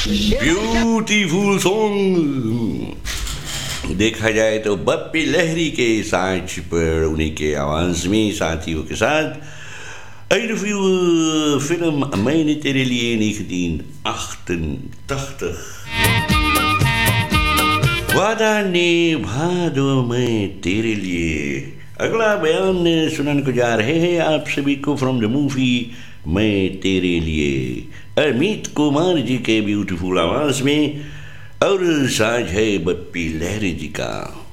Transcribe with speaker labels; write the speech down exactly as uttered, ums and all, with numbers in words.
Speaker 1: Beautiful song देखा जाए तो बप्पी लहरी के सांच पर उन्हीं के आवाज में साथियों के साथ रिव्यू फिल्म मैंने तेरे लिए negenhonderdachtenachtig वादा निभा दो मैं तेरे लिए। अगला बयान सुनाने को जा रहे हैं आप सभी को फ्रॉम द मूवी मैं तेरे लिए, अमित कुमार जी के ब्यूटीफुल आवाज में और साज है बप्पी लहरी जी का।